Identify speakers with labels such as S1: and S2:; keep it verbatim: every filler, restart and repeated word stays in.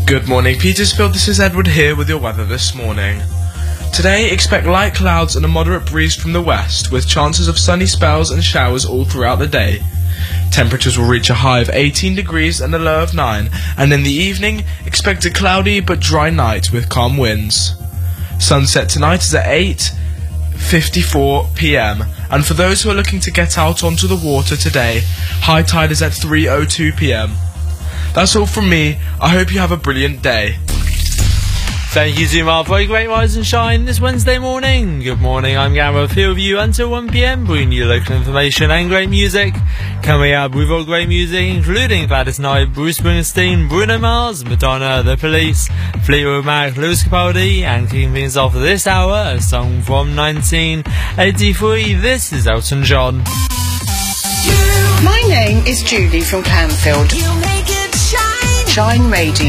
S1: Good morning, Petersfield. This is Edward here with your weather this morning. Today, expect light clouds and a moderate breeze from the west, with chances of sunny spells and showers all throughout the day. Temperatures will reach a high of eighteen degrees and a low of nine, and in the evening, expect a cloudy but dry night with calm winds. Sunset tonight is at eight fifty-four p m, and for those who are looking to get out onto the water today, high tide is at three oh two p m. That's all from me. I hope you have a brilliant day.
S2: Thank you, Zumar, for a great rise and shine this Wednesday morning. Good morning, I'm Gareth, here with you until one p m, bringing you local information and great music. Coming up, we've got great music, including Gladys Knight, Bruce Springsteen, Bruno Mars, Madonna, The Police, Fleetwood Mac, Lewis Capaldi, and kicking things off this hour, a song from nineteen eighty-three. This is Elton John.
S3: My name is Julie from Clanfield. Shine Radio.